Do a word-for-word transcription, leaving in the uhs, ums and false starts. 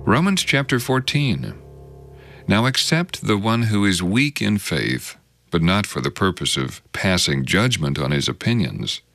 Romans chapter fourteen. Now accept the one who is weak in faith, but not for the purpose of passing judgment on his opinions.